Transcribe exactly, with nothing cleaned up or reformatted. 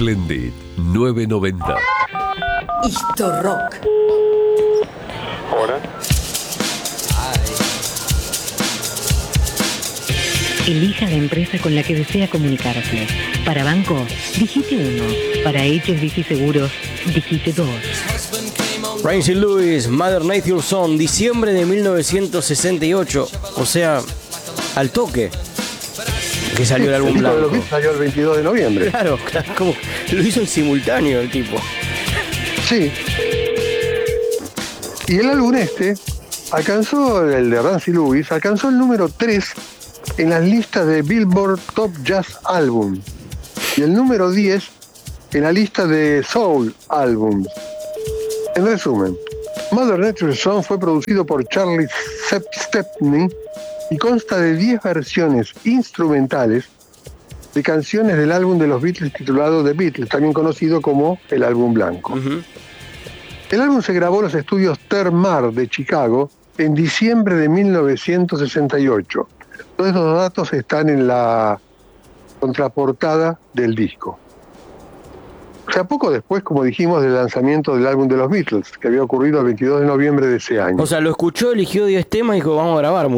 Splendid nueve noventa. Historrock. Hola. Elija la empresa con la que desea comunicarse. Para banco, digite uno. Para H S B C Seguros, digite dos. Ramsey Lewis, Mother Nature Song, diciembre de mil novecientos sesenta y ocho. O sea, al toque que salió el álbum El disco de blanco. los Beatles salió el veintidós de noviembre. Claro, claro, como lo hizo en simultáneo el tipo. Sí. Y el álbum este alcanzó, el de Ramsey Lewis, alcanzó el número tres en las listas de Billboard Top Jazz Album y el número diez en la lista de Soul Albums. En resumen, Mother Nature Song fue producido por Charlie Stepney y consta de diez versiones instrumentales de canciones del álbum de los Beatles titulado The Beatles, también conocido como el álbum blanco. Uh-huh. El álbum se grabó en los estudios Termar de Chicago en diciembre de mil novecientos sesenta y ocho. Todos estos datos están en la contraportada del disco. O sea, poco después, como dijimos, del lanzamiento del álbum de los Beatles, que había ocurrido el veintidós de noviembre de ese año. O sea, lo escuchó, eligió diez temas y dijo, vamos a grabar.